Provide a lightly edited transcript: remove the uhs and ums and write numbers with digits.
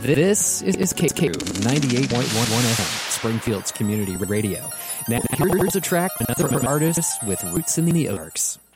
This is KQ 98.11 FM, Springfield's community radio. Now, here's a track from another artist with roots in the Ozarks.